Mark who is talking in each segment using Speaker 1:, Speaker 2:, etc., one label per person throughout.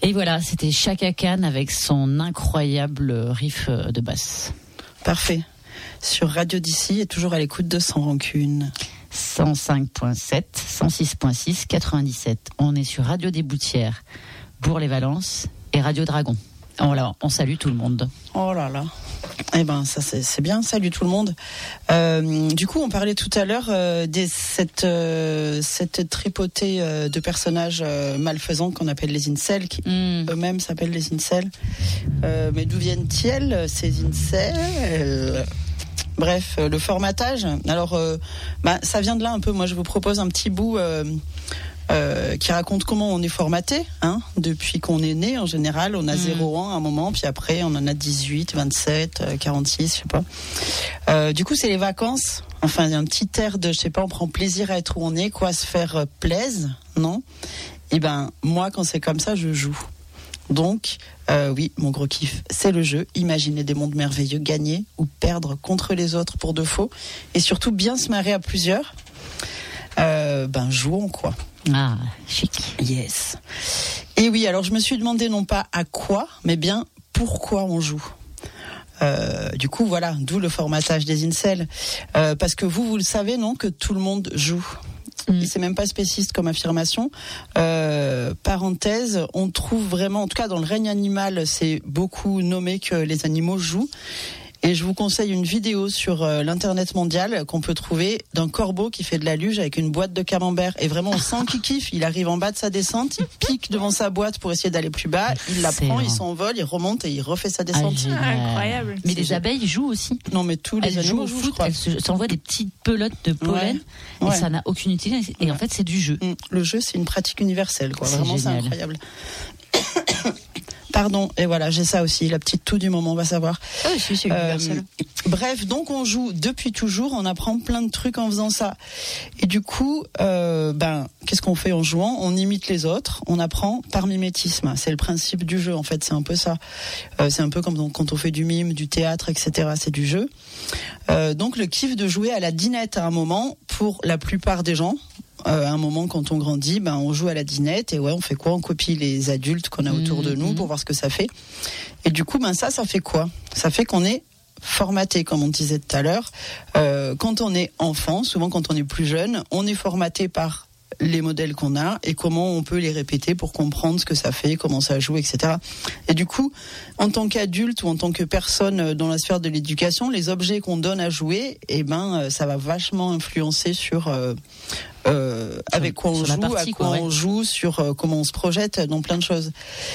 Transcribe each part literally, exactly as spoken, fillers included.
Speaker 1: Et voilà, c'était Chaka Khan avec son incroyable riff de basse.
Speaker 2: Parfait. Sur Radio d'ici et toujours à l'écoute de Sans Rancune.
Speaker 1: cent cinq virgule sept, cent six virgule six, quatre-vingt-dix-sept. On est sur Radio des Boutières, Bourg-les-Valences et Radio Dragon. Voilà, on salue tout le monde.
Speaker 2: Oh là là. Eh ben ça c'est, c'est bien, salut tout le monde. Euh, du coup on parlait tout à l'heure euh, de cette, euh, cette tripotée euh, de personnages euh, malfaisants qu'on appelle les incels, qui mm. eux-mêmes s'appellent les incels. Euh, mais d'où viennent-ils ces incels ? Bref, euh, le formatage. Alors euh, bah, ça vient de là un peu. Moi je vous propose un petit bout euh, Euh, qui raconte comment on est formaté, hein, depuis qu'on est né. En général, on a zéro ans à un moment, puis après on en a dix-huit, vingt-sept, quarante-six, je sais pas. Euh, du coup, c'est les vacances. Enfin, il y a un petit air de, je sais pas, on prend plaisir à être où on est, quoi, se faire euh, plaise, non ? Et ben, moi, quand c'est comme ça, je joue. Donc, euh, oui, mon gros kiff, c'est le jeu. Imaginer des mondes merveilleux, gagner ou perdre contre les autres pour de faux, et surtout bien se marrer à plusieurs. Euh, ben, jouons, quoi.
Speaker 1: Ah, chic.
Speaker 2: Yes. Et oui, alors je me suis demandé non pas à quoi, mais bien pourquoi on joue. Euh, du coup, voilà, d'où le formatage des incels. Euh, parce que vous, vous le savez, non, que tout le monde joue. Mmh. Et c'est même pas spéciste comme affirmation. Euh, parenthèse, on trouve vraiment, en tout cas dans le règne animal, c'est beaucoup nommé que les animaux jouent. Et je vous conseille une vidéo sur euh, l'internet mondial qu'on peut trouver d'un corbeau qui fait de la luge avec une boîte de camembert. Et vraiment, on sent qu'il kiffe. Il arrive en bas de sa descente, il pique devant sa boîte pour essayer d'aller plus bas. Il la prend, il s'envole, il remonte et il refait sa descente.
Speaker 1: Ah, incroyable. Mais les abeilles jouent aussi.
Speaker 2: Non, mais tous les
Speaker 1: elles
Speaker 2: animaux
Speaker 1: jouent au
Speaker 2: jouent, je crois.
Speaker 1: Elles s'envoient des petites pelotes de pollen ouais.
Speaker 2: Ouais.
Speaker 1: et ça n'a aucune utilité. Et en fait, c'est du jeu.
Speaker 2: Le jeu, c'est une pratique universelle, quoi.
Speaker 1: C'est
Speaker 2: Vraiment,
Speaker 1: génial.
Speaker 2: C'est incroyable. Pardon, et voilà, j'ai ça aussi, la petite toux du moment, on va savoir.
Speaker 3: Ah oui, c'est, c'est universel.
Speaker 2: Euh, bref, donc on joue depuis toujours, on apprend plein de trucs en faisant ça. Et du coup, euh, ben, qu'est-ce qu'on fait en jouant ? On imite les autres, on apprend par mimétisme. C'est le principe du jeu, en fait, c'est un peu ça. Euh, c'est un peu comme quand on fait du mime, du théâtre, et cetera. C'est du jeu. Euh, donc le kiff de jouer à la dinette à un moment, pour la plupart des gens, Euh, à un moment, quand on grandit, ben on joue à la dinette et ouais, on fait quoi ? On copie les adultes qu'on a autour de nous pour voir ce que ça fait. Et du coup, ben ça, ça fait quoi ? Ça fait qu'on est formaté, comme on disait tout à l'heure. Euh, quand on est enfant, souvent quand on est plus jeune, on est formaté par les modèles qu'on a et comment on peut les répéter pour comprendre ce que ça fait, comment ça joue, et cetera. Et du coup, en tant qu'adulte ou en tant que personne dans la sphère de l'éducation, les objets qu'on donne à jouer, eh ben, ça va vachement influencer sur euh, euh, avec quoi on joue, partie, à quoi, quoi ouais. on joue, sur euh, comment on se projette dans plein de choses.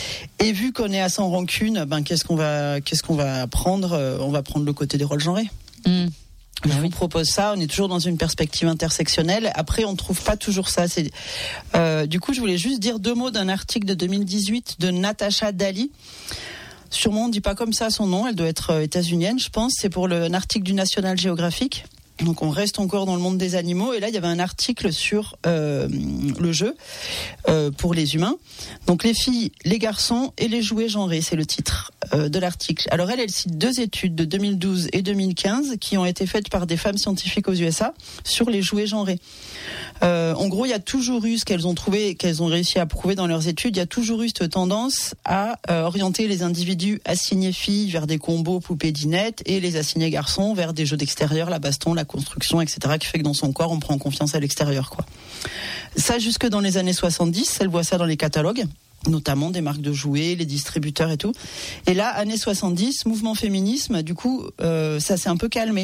Speaker 2: Et vu qu'on est à Sans Rancune, ben qu'est-ce qu'on va, qu'est-ce qu'on va prendre ? On va prendre le côté des rôles genrés. Mmh. Je vous propose ça, on est toujours dans une perspective intersectionnelle. Après, on ne trouve pas toujours ça. C'est, euh, du coup, je voulais juste dire deux mots d'un article de deux mille dix-huit de Natasha Daly. Sûrement, on ne dit pas comme ça son nom, elle doit être euh, états-unienne, je pense. C'est pour le, un article du National Geographic. Donc on reste encore dans le monde des animaux. Et là, il y avait un article sur euh, le jeu euh, pour les humains. Donc les filles, les garçons et les jouets genrés, c'est le titre euh, de l'article. Alors elle, elle cite deux études de deux mille douze et deux mille quinze qui ont été faites par des femmes scientifiques aux U S A sur les jouets genrés. Euh, en gros, il y a toujours eu ce qu'elles ont trouvé, qu'elles ont réussi à prouver dans leurs études, il y a toujours eu cette tendance à euh, orienter les individus assignés filles vers des combos poupées dinettes et les assignés garçons vers des jeux d'extérieur, la baston, la construction, et cetera, qui fait que dans son corps, on prend confiance à l'extérieur, quoi. Ça, jusque dans les années soixante-dix, elle voit ça dans les catalogues, notamment des marques de jouets, les distributeurs et tout. Et là, années soixante-dix, mouvement féminisme, du coup, euh, ça s'est un peu calmé.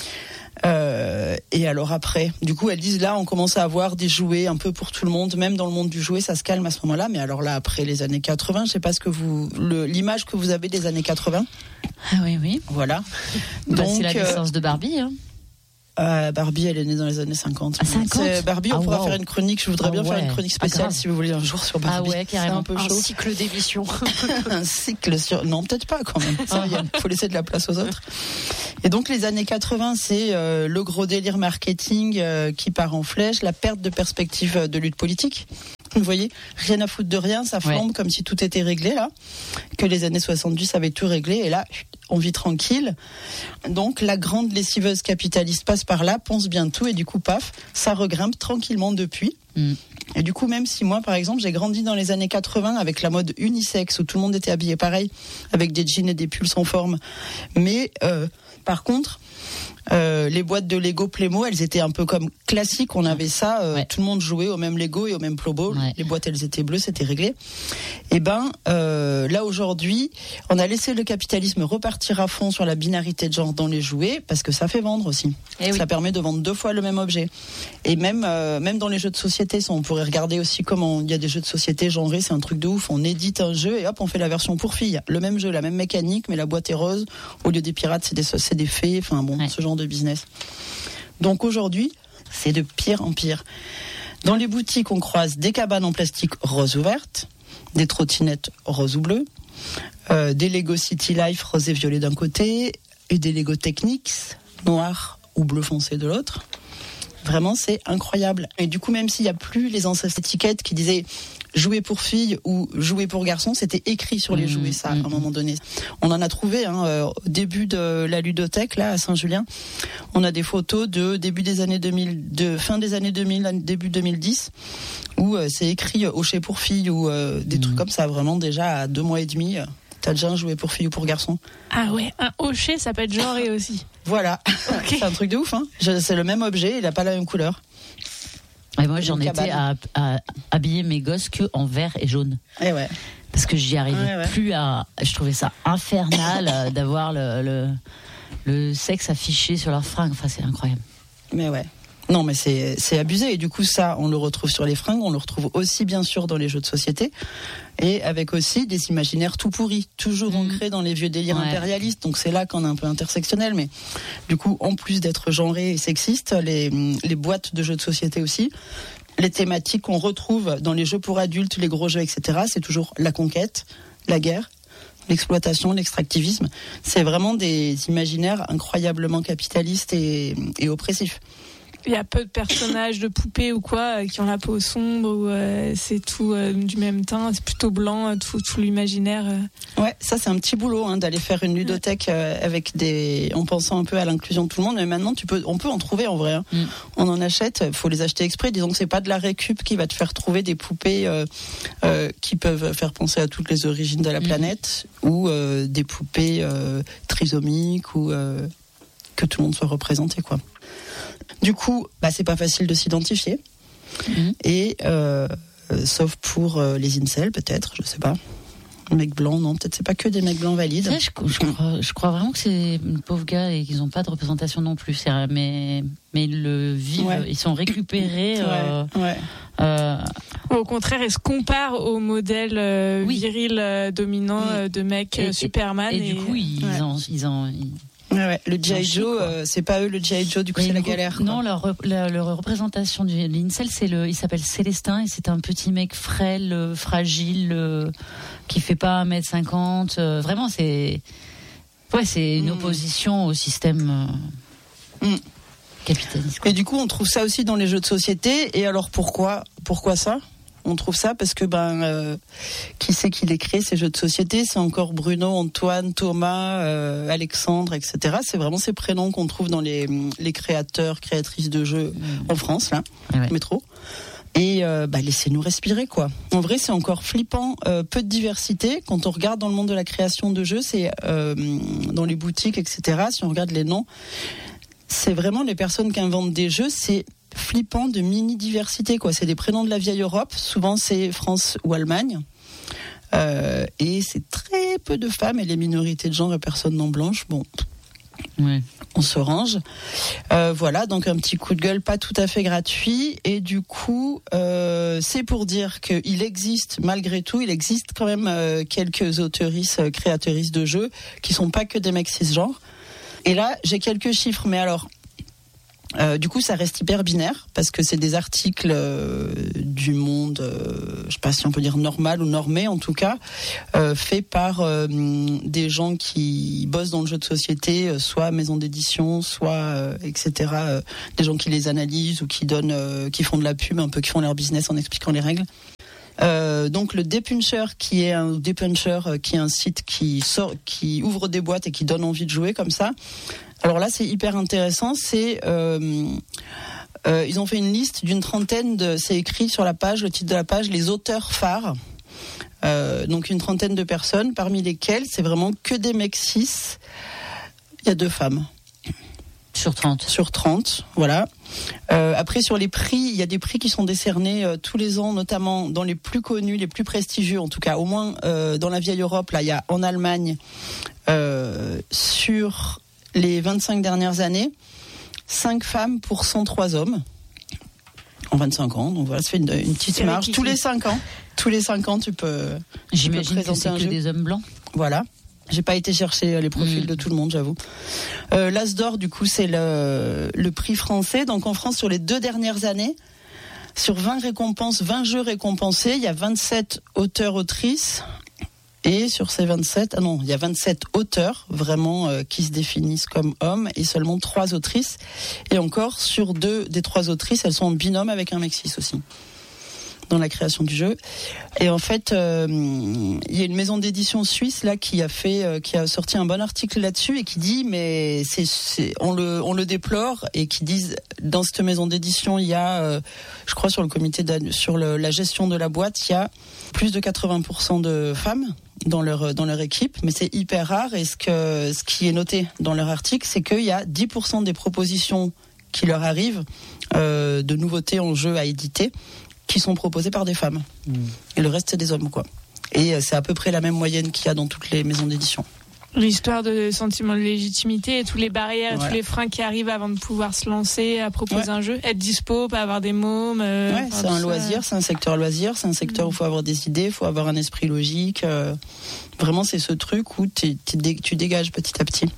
Speaker 2: Euh, et alors après, du coup, elles disent là, on commence à avoir des jouets un peu pour tout le monde, même dans le monde du jouet, ça se calme à ce moment-là. Mais alors là, après les années quatre-vingts, je sais pas ce que vous, le, l'image que vous avez des années quatre-vingts.
Speaker 1: Ah oui, oui.
Speaker 2: Voilà.
Speaker 1: Bah,
Speaker 2: donc
Speaker 1: c'est la naissance euh, de Barbie, hein.
Speaker 2: Euh, Barbie, elle est née dans les années cinquante.
Speaker 1: Ah, cinquante
Speaker 2: c'est Barbie, on
Speaker 1: ah,
Speaker 2: pourra
Speaker 1: wow.
Speaker 2: faire une chronique. Je voudrais
Speaker 1: ah,
Speaker 2: bien
Speaker 1: ouais.
Speaker 2: faire une chronique spéciale ah, si vous voulez un jour sur Barbie.
Speaker 1: Ah ouais, carrément.
Speaker 2: C'est un peu
Speaker 3: un
Speaker 2: chaud.
Speaker 3: cycle d'émission.
Speaker 2: un cycle sur. Non, peut-être pas quand même. Il faut laisser de la place aux autres. Et donc les années quatre-vingts, c'est euh, le gros délire marketing euh, qui part en flèche, la perte de perspective de lutte politique. Vous voyez, rien à foutre de rien, ça flambe ouais. comme si tout était réglé là, que les années soixante-dix avaient tout réglé et là, on vit tranquille. Donc la grande lessiveuse capitaliste passe par là, ponce bien tout et du coup, paf, ça regrimpe tranquillement depuis. Mmh. Et du coup, même si moi, par exemple, j'ai grandi dans les années quatre-vingts avec la mode unisexe où tout le monde était habillé pareil, avec des jeans et des pulls sans forme. Mais euh, par contre, euh, les boîtes de Lego Playmo, elles étaient un peu comme classiques. On avait ça, euh, ouais. Tout le monde jouait au même Lego et au même Playmo. Ouais. Les boîtes, elles étaient bleues, c'était réglé. Et ben euh, là aujourd'hui, on a laissé le capitalisme repartir à fond sur la binarité de genre dans les jouets parce que ça fait vendre aussi. Et ça oui. permet de vendre deux fois le même objet. Et même euh, même dans les jeux de société, ça, on pourrait regarder aussi comment il y a des jeux de société genrés, c'est un truc de ouf. On édite un jeu et hop, on fait la version pour filles. Le même jeu, la même mécanique, mais la boîte est rose. Au lieu des pirates, c'est des c'est des fées. Enfin bon, ouais. ce genre de business. Donc aujourd'hui, c'est de pire en pire. Dans les boutiques, on croise des cabanes en plastique rose ou verte, des trottinettes rose ou bleues, euh, des Lego City Life rose et violet d'un côté, et des Lego Technics noir ou bleu foncé de l'autre. Vraiment, c'est incroyable. Et du coup, même s'il n'y a plus les anciennes étiquettes qui disaient jouer pour filles ou jouer pour garçons, c'était écrit sur les mmh, jouets, ça, mmh. à un moment donné. On en a trouvé, hein, euh, au début de la ludothèque, là, à Saint-Julien. On a des photos de début des années deux mille, de fin des années deux mille, début deux mille dix, où euh, c'est écrit hocher pour filles ou euh, des mmh. trucs comme ça, vraiment déjà à deux mois et demi. Euh, T'as déjà un jouet pour filles ou pour garçons?
Speaker 4: Ah ouais, un hocher, ça peut être genré aussi.
Speaker 2: Voilà, okay. C'est un truc de ouf, hein. C'est le même objet, il n'a pas la même couleur.
Speaker 1: Et moi, j'en étais à, à habiller mes gosses que en vert et jaune.
Speaker 2: Et ouais.
Speaker 1: Parce que j'y arrivais
Speaker 2: ouais, ouais.
Speaker 1: plus à. Je trouvais ça infernal d'avoir le, le, le sexe affiché sur leurs fringues. Enfin, c'est incroyable.
Speaker 2: Mais ouais. Non, mais c'est, c'est abusé. Et du coup, ça, on le retrouve sur les fringues. On le retrouve aussi, bien sûr, dans les jeux de société. Et avec aussi des imaginaires tout pourris. Toujours mmh. ancrés dans les vieux délires ouais. impérialistes. Donc, c'est là qu'on est un peu intersectionnel. Mais du coup, en plus d'être genré et sexiste, les, les boîtes de jeux de société aussi, les thématiques qu'on retrouve dans les jeux pour adultes, les gros jeux, et cetera, c'est toujours la conquête, la guerre, l'exploitation, l'extractivisme. C'est vraiment des imaginaires incroyablement capitalistes et, et oppressifs.
Speaker 4: Il y a peu de personnages de poupées ou quoi qui ont la peau sombre ou euh, c'est tout euh, du même teint, c'est plutôt blanc, tout, tout l'imaginaire. Euh.
Speaker 2: Ouais, ça c'est un petit boulot hein, d'aller faire une ludothèque euh, avec des, en pensant un peu à l'inclusion de tout le monde. Mais maintenant, tu peux, on peut en trouver en vrai. Hein. Mm. On en achète, faut les acheter exprès. Disons que c'est pas de la récup qui va te faire trouver des poupées euh, euh, qui peuvent faire penser à toutes les origines de la mm. planète ou euh, des poupées euh, trisomiques ou euh, que tout le monde soit représenté quoi. Du coup, bah, c'est pas facile de s'identifier. Mmh. Et euh, euh, sauf pour euh, les incels, peut-être, je sais pas. Les mecs blancs, non, peut-être c'est pas que des mecs blancs valides.
Speaker 1: Ça, je, je, crois, je crois vraiment que c'est une pauvre gars et qu'ils n'ont pas de représentation non plus. C'est, mais, mais ils le vivent, ouais. Ils sont récupérés. Euh,
Speaker 2: ouais, ouais.
Speaker 1: Euh,
Speaker 4: Au contraire, ils se comparent au modèle euh, oui. viril euh, dominant oui. euh, de mecs
Speaker 1: et,
Speaker 4: Superman.
Speaker 1: Et, et,
Speaker 4: et
Speaker 1: du coup, ils
Speaker 4: ouais.
Speaker 1: en... Ils en ils...
Speaker 2: Ouais, ouais. Le G I. Joe, euh, c'est pas eux le G I. Joe, du coup mais c'est la galère. Quoi.
Speaker 1: Non, leur, leur, leur représentation du l'incel, c'est le, il s'appelle Célestin et c'est un petit mec frêle, euh, fragile, euh, qui fait pas un mètre cinquante. Euh, vraiment, c'est, ouais, c'est une mmh. opposition au système euh, mmh. capitaliste. Quoi.
Speaker 2: Et du coup, on trouve ça aussi dans les jeux de société. Et alors pourquoi, pourquoi ça? On trouve ça parce que ben euh, qui c'est qui les crée ces jeux de société? C'est encore Bruno, Antoine, Thomas, euh, Alexandre, et cetera. C'est vraiment ces prénoms qu'on trouve dans les les créateurs, créatrices de jeux mmh. en France là, ouais. métro. Et euh, bah, laissez-nous respirer quoi. En vrai, c'est encore flippant, euh, peu de diversité quand on regarde dans le monde de la création de jeux. C'est euh, dans les boutiques, et cetera. Si on regarde les noms, c'est vraiment les personnes qui inventent des jeux. C'est flippant de mini-diversité, quoi. C'est des prénoms de la vieille Europe. Souvent, c'est France ou Allemagne. Euh, et c'est très peu de femmes et les minorités de genre et personnes non blanches. Bon,
Speaker 1: ouais.
Speaker 2: On se range. Euh, voilà, donc un petit coup de gueule pas tout à fait gratuit. Et du coup, euh, c'est pour dire qu'il existe, malgré tout, il existe quand même euh, quelques auteuristes, euh, créatrices de jeux qui sont pas que des mecs cisgenres. Et là, j'ai quelques chiffres, mais alors... Euh, du coup, ça reste hyper binaire parce que c'est des articles euh, du monde, euh, je sais pas si on peut dire normal ou normé en tout cas, euh, faits par euh, des gens qui bossent dans le jeu de société, euh, soit maison d'édition, soit euh, et cetera. Euh, des gens qui les analysent ou qui donnent, euh, qui font de la pub, un peu qui font leur business en expliquant les règles. Euh, donc le Dépuncher qui est un Dépuncher euh, qui est un site qui sort, qui ouvre des boîtes et qui donne envie de jouer comme ça. Alors là, c'est hyper intéressant. C'est euh, Euh, ils ont fait une liste d'une trentaine de, c'est écrit sur la page, le titre de la page, les auteurs phares. Euh, donc une trentaine de personnes, parmi lesquelles c'est vraiment que des mecs cis. Il y a deux femmes.
Speaker 1: Sur trente.
Speaker 2: Sur trente, voilà. Euh, après, sur les prix, il y a des prix qui sont décernés euh, tous les ans, notamment dans les plus connus, les plus prestigieux, en tout cas, au moins euh, dans la vieille Europe. Là, il y a en Allemagne, euh, sur les vingt-cinq dernières années, cinq femmes pour cent trois hommes en vingt-cinq ans. Donc voilà, ça fait une, une petite marge. Tous les cinq ans, tous les cinq ans, tu peux.
Speaker 1: J'imagine
Speaker 2: tu peux
Speaker 1: que c'est que
Speaker 2: jeu.
Speaker 1: des hommes blancs.
Speaker 2: Voilà. J'ai pas été chercher les profils mmh. de tout le monde, j'avoue. Euh, L'As d'or, du coup, c'est le, le prix français. Donc en France, sur les deux dernières années, sur vingt récompenses, vingt jeux récompensés, il y a vingt-sept auteurs-autrices. Et sur ces vingt-sept, ah non, il y a vingt-sept auteurs vraiment euh, qui se définissent comme hommes et seulement trois autrices. Et encore, sur deux des trois autrices, elles sont en binôme avec un mec cis aussi, dans la création du jeu. Et en fait, euh, il y a une maison d'édition suisse là qui a fait, euh, qui a sorti un bon article là-dessus et qui dit, mais c'est, c'est, on le, on le déplore, et qui disent dans cette maison d'édition, il y a, euh, je crois sur le comité sur le, la gestion de la boîte, il y a plus de quatre-vingts pour cent de femmes dans leur dans leur équipe, mais c'est hyper rare. Et ce que ce qui est noté dans leur article, c'est qu'il y a dix pour cent des propositions qui leur arrivent euh, de nouveautés en jeu à éditer qui sont proposées par des femmes. Mmh. Et le reste, c'est des hommes, quoi. Et c'est à peu près la même moyenne qu'il y a dans toutes les maisons d'édition.
Speaker 4: L'histoire de sentiment de légitimité et tous les barrières, ouais. tous les freins qui arrivent avant de pouvoir se lancer à proposer ouais. un jeu, être dispo, pas avoir des mômes. Euh,
Speaker 2: ouais, c'est un loisir, c'est un secteur loisir, c'est un secteur mmh. où il faut avoir des idées, il faut avoir un esprit logique. Euh, vraiment, c'est ce truc où t'es, t'es, tu dégages petit à petit.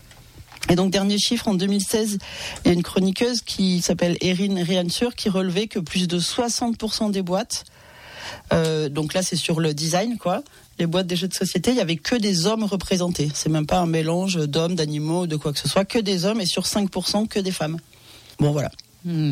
Speaker 2: Et donc, dernier chiffre, en deux mille seize, il y a une chroniqueuse qui s'appelle Erin Riansur qui relevait que plus de soixante pour cent des boîtes, euh, donc là c'est sur le design, quoi, les boîtes des jeux de société, il n'y avait que des hommes représentés. C'est même pas un mélange d'hommes, d'animaux, de quoi que ce soit, que des hommes, et sur cinq pour cent que des femmes. Bon, voilà. Mmh.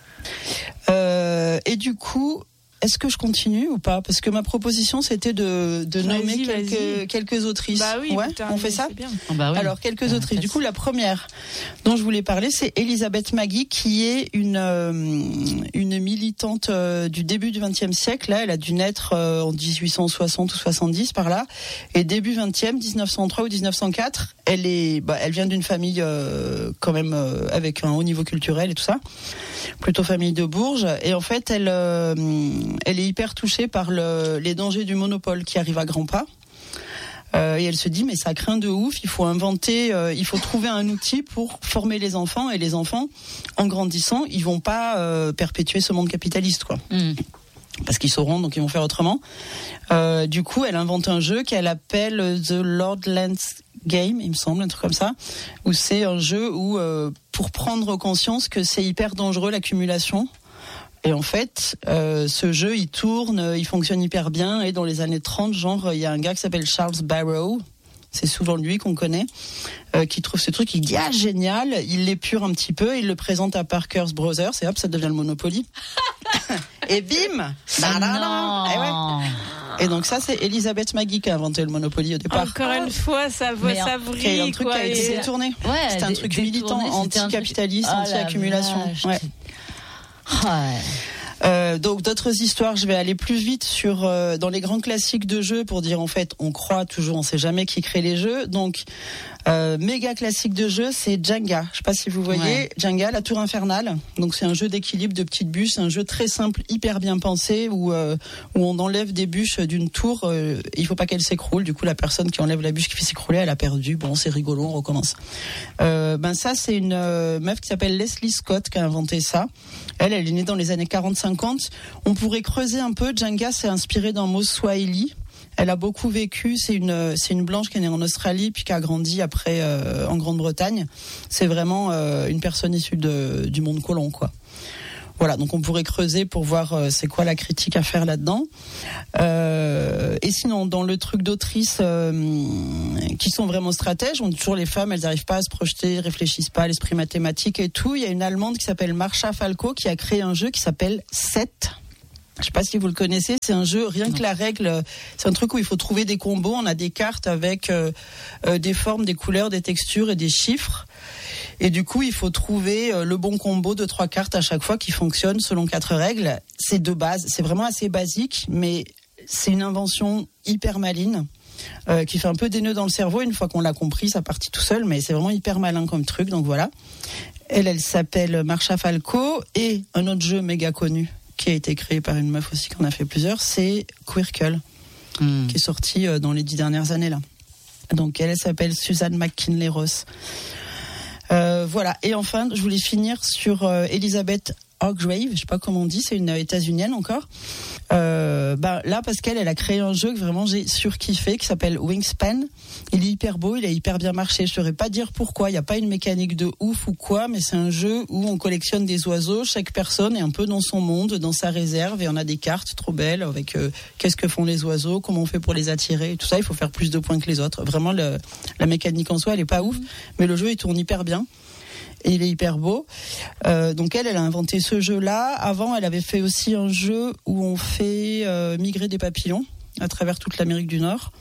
Speaker 2: Euh, et du coup, est-ce que je continue ou pas ? Parce que ma proposition, c'était de, de nommer quelques, quelques autrices.
Speaker 4: Bah oui,
Speaker 2: ouais,
Speaker 4: putain,
Speaker 2: on fait ça
Speaker 1: oh bah oui.
Speaker 2: Alors, quelques
Speaker 1: ah,
Speaker 2: autrices. Du coup, la première dont je voulais parler, c'est Elisabeth Maguy, qui est une, euh, une militante euh, du début du vingtième siècle. Là, elle a dû naître euh, en dix-huit cent soixante ou soixante-dix, par là. Et début vingtième, dix-neuf cent trois ou dix-neuf cent quatre, elle, est, bah, elle vient d'une famille euh, quand même euh, avec un haut niveau culturel et tout ça. Plutôt famille de Bourges. Et en fait, elle... Euh, elle est hyper touchée par le, les dangers du monopole qui arrive à grands pas. Euh, et elle se dit, mais ça craint de ouf, il faut inventer, euh, il faut trouver un outil pour former les enfants. Et les enfants, en grandissant, ils vont pas euh, perpétuer ce monde capitaliste, quoi. Mmh. Parce qu'ils sauront, donc ils vont faire autrement. Euh, du coup, elle invente un jeu qu'elle appelle The Lordland's Game, il me semble, un truc comme ça, où c'est un jeu où, euh, pour prendre conscience que c'est hyper dangereux l'accumulation. Et en fait, euh, ce jeu, il tourne, il fonctionne hyper bien. Et dans les années trente, genre, il y a un gars qui s'appelle Charles Barrow, c'est souvent lui qu'on connaît, euh, qui trouve ce truc, il dit « Ah, génial !» Il l'épure un petit peu, il le présente à Parker's Brothers, et hop, ça devient le Monopoly. Et bim
Speaker 1: ah non
Speaker 2: et, ouais. Et donc ça, c'est Elisabeth Maguy qui a inventé le Monopoly au départ.
Speaker 4: Encore une fois, ça, va, ça brille.
Speaker 2: C'est un truc
Speaker 4: quoi,
Speaker 2: qui a été
Speaker 4: et...
Speaker 2: détourné.
Speaker 1: Ouais,
Speaker 2: c'était un truc militant, anticapitaliste,
Speaker 1: oh,
Speaker 2: anti-accumulation. Ouais.
Speaker 1: Ouais.
Speaker 2: Euh, donc d'autres histoires, je vais aller plus vite sur euh, dans les grands classiques de jeux pour dire en fait on croit toujours, on sait jamais qui crée les jeux. Donc euh, méga classique de jeu, c'est Jenga. Je sais pas si vous voyez ouais. Jenga, la tour infernale. Donc c'est un jeu d'équilibre de petites bûches, un jeu très simple, hyper bien pensé où euh, où on enlève des bûches d'une tour. Euh, il faut pas qu'elle s'écroule. Du coup la personne qui enlève la bûche qui fait s'écrouler, elle a perdu. Bon c'est rigolo, on recommence. Euh, ben ça c'est une euh, meuf qui s'appelle Leslie Scott qui a inventé ça. Elle, elle est née dans les années quarante cinquante. On pourrait creuser un peu. Jenga, c'est inspiré d'un mot swahili. Elle a beaucoup vécu. C'est une, c'est une blanche qui est née en Australie puis qui a grandi après euh, en Grande-Bretagne. C'est vraiment euh, une personne issue de, du monde colon, quoi. Voilà, donc on pourrait creuser pour voir euh, c'est quoi la critique à faire là-dedans. Euh, et sinon, dans le truc d'autrices euh, qui sont vraiment stratèges, on dit toujours les femmes, elles n'arrivent pas à se projeter, réfléchissent pas à l'esprit mathématique et tout. Il y a une Allemande qui s'appelle Marsha Falco qui a créé un jeu qui s'appelle sept. Je sais pas si vous le connaissez, c'est un jeu, rien que la règle, c'est un truc où il faut trouver des combos. On a des cartes avec euh, euh, des formes, des couleurs, des textures et des chiffres. Et du coup, il faut trouver le bon combo de trois cartes à chaque fois qui fonctionne selon quatre règles. C'est de base, c'est vraiment assez basique, mais c'est une invention hyper maline. Euh, qui fait un peu des nœuds dans le cerveau. Une fois qu'on l'a compris, ça partit tout seul, mais c'est vraiment hyper malin comme truc, donc voilà. Elle, elle s'appelle Marsha Falco, et un autre jeu méga connu qui a été créé par une meuf aussi, qui en a fait plusieurs, c'est Quirkle, mmh. qui est sorti euh, dans les dix dernières années là. Donc elle, elle s'appelle Suzanne McKinley-Ross. Euh, voilà. Et enfin, je voulais finir sur euh, Elizabeth Hargrave, je sais pas comment on dit, c'est une états-unienne encore. Euh, bah, là, parce qu'elle, elle a créé un jeu que vraiment j'ai surkiffé, qui s'appelle Wingspan. Il est hyper beau, il a hyper bien marché. Je saurais pas dire pourquoi, il n'y a pas une mécanique de ouf ou quoi, mais c'est un jeu où on collectionne des oiseaux. Chaque personne est un peu dans son monde, dans sa réserve, et on a des cartes trop belles avec euh, qu'est-ce que font les oiseaux, comment on fait pour les attirer, et tout ça. Il faut faire plus de points que les autres. Vraiment, le, la mécanique en soi, elle est pas ouf, mais le jeu, il tourne hyper bien. Et il est hyper beau. Euh, donc elle, elle a inventé ce jeu-là. Avant, elle avait fait aussi un jeu où on fait euh, migrer des papillons à travers toute l'Amérique du Nord.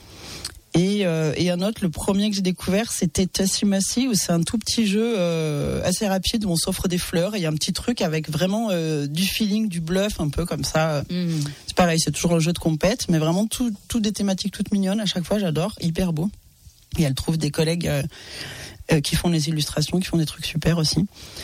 Speaker 2: Et, euh, et un autre, le premier que j'ai découvert, c'était Tassimasi, où c'est un tout petit jeu euh, assez rapide où on s'offre des fleurs. Et il y a un petit truc avec vraiment euh, du feeling, du bluff, un peu comme ça. Mmh. C'est pareil, c'est toujours un jeu de compète, mais vraiment tout, tout des thématiques toutes mignonnes à chaque fois. J'adore, hyper beau. Et elle trouve des collègues euh, euh, qui font les illustrations, qui font des trucs super aussi.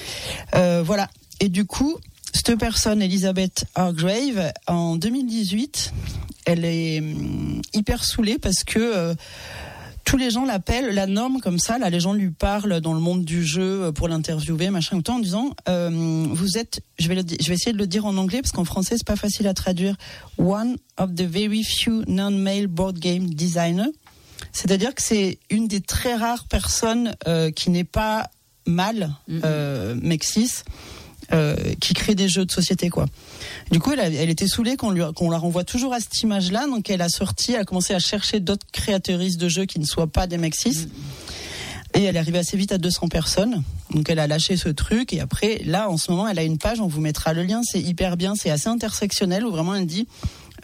Speaker 2: Euh, voilà. Et du coup, cette personne, Elizabeth Hargrave, en deux mille dix-huit, elle est hum, hyper saoulée parce que euh, tous les gens l'appellent la norme comme ça. Là, les gens lui parlent dans le monde du jeu pour l'interviewer, machin, ou tout, en disant euh, vous êtes, je vais, le, je vais essayer de le dire en anglais parce qu'en français c'est pas facile à traduire. One of the very few non-male board game designers. C'est-à-dire que c'est une des très rares personnes euh, qui n'est pas mâle, mm-hmm. euh, mec cis, euh, qui crée des jeux de société, quoi. Du coup, elle, a, elle était saoulée qu'on, lui, qu'on la renvoie toujours à cette image-là, donc elle a sorti, elle a commencé à chercher d'autres créatrices de jeux qui ne soient pas des mecs cis. Mm-hmm. Et elle est arrivée assez vite à deux cents personnes. Donc elle a lâché ce truc. Et après, là, en ce moment, elle a une page, on vous mettra le lien, c'est hyper bien, c'est assez intersectionnel, où vraiment elle dit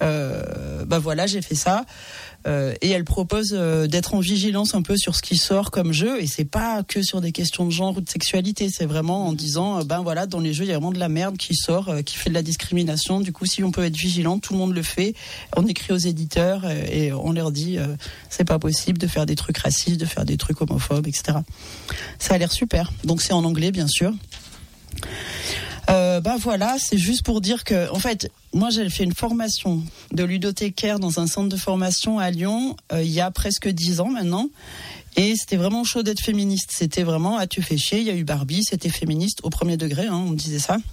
Speaker 2: euh, bah voilà, j'ai fait ça. Euh, et elle propose euh, d'être en vigilance un peu sur ce qui sort comme jeu, et c'est pas que sur des questions de genre ou de sexualité, c'est vraiment en disant euh, ben voilà, dans les jeux il y a vraiment de la merde qui sort, euh, qui fait de la discrimination. Du coup, si on peut être vigilant, tout le monde le fait. On écrit aux éditeurs euh, et on leur dit euh, c'est pas possible de faire des trucs racistes, de faire des trucs homophobes, et cetera. Ça a l'air super. Donc c'est en anglais bien sûr. Euh, bah voilà, c'est juste pour dire que, en fait, moi j'ai fait une formation de ludothécaire dans un centre de formation à Lyon euh, il y a presque dix ans maintenant, et c'était vraiment chaud d'être féministe. C'était vraiment, ah tu fais chier, il y a eu Barbie, c'était féministe au premier degré, hein, on me disait ça.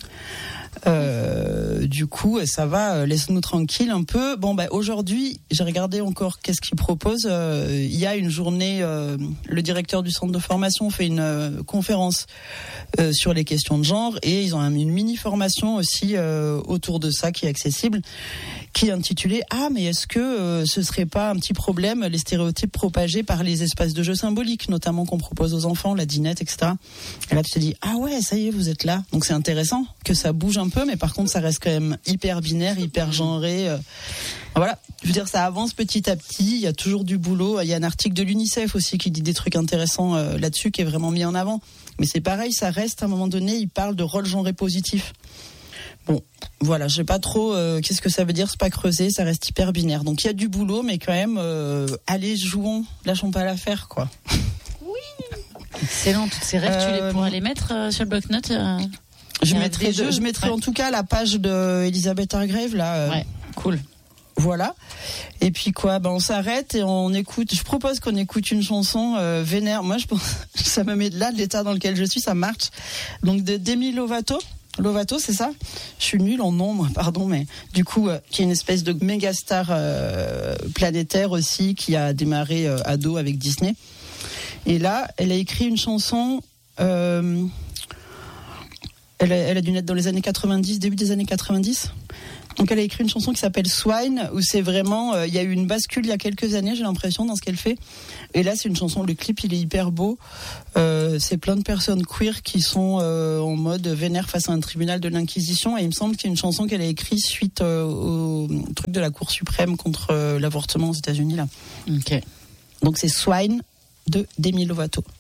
Speaker 2: Euh, du coup, ça va, laisse-nous tranquille un peu. Bon, bah, aujourd'hui, j'ai regardé encore qu'est-ce qu'ils proposent. Euh, il y a une journée, euh, le directeur du centre de formation fait une euh, conférence euh, sur les questions de genre, et ils ont une mini formation aussi euh, autour de ça qui est accessible, qui est intitulée « Ah, mais est-ce que euh, ce serait pas un petit problème, les stéréotypes propagés par les espaces de jeux symboliques, notamment qu'on propose aux enfants, la dinette, et cetera » Et là, tu te dis « Ah ouais, ça y est, vous êtes là ». Donc c'est intéressant que ça bouge un peu, mais par contre, ça reste quand même hyper binaire, hyper genré. Euh, voilà, je veux dire, ça avance petit à petit, il y a toujours du boulot. Il y a un article de l'UNICEF aussi qui dit des trucs intéressants euh, là-dessus, qui est vraiment mis en avant. Mais c'est pareil, ça reste, à un moment donné, il parle de rôle genré positif. Bon, voilà, je sais pas trop euh, qu'est-ce que ça veut dire, c'est pas creusé, ça reste hyper binaire. Donc il y a du boulot, mais quand même, euh, allez, jouons, lâchons pas l'affaire, quoi.
Speaker 1: Oui. Excellent, toutes ces rêves, euh, tu les pourras les mettre euh, sur le bloc-notes euh,
Speaker 2: Je mettrai, de, je mettrai ouais. en tout cas la page de Elizabeth Hargrave, là. Euh,
Speaker 1: ouais, cool.
Speaker 2: Voilà. Et puis quoi, ben on s'arrête et on écoute. Je propose qu'on écoute une chanson euh, vénère. Moi, je pense, ça me met là de l'état dans lequel je suis, ça marche. Donc de Demi Lovato. Lovato, c'est ça? Je suis nulle en nom, moi, pardon, mais du coup, euh, qui est une espèce de méga star euh, planétaire aussi, qui a démarré euh, ado avec Disney. Et là, elle a écrit une chanson. Euh, elle, a, elle a dû naître dans les années quatre-vingt-dix, début des années quatre-vingt-dix. Donc elle a écrit une chanson qui s'appelle Swine, où c'est vraiment, il euh, y a eu une bascule il y a quelques années, j'ai l'impression, dans ce qu'elle fait. Et là, c'est une chanson, le clip, il est hyper beau. Euh, c'est plein de personnes queer qui sont euh, en mode vénère face à un tribunal de l'Inquisition. Et il me semble que c'est une chanson qu'elle a écrite suite euh, au truc de la Cour suprême contre euh, l'avortement aux États-Unis, là.
Speaker 1: Ok.
Speaker 2: Donc c'est Swine de Demi Lovato.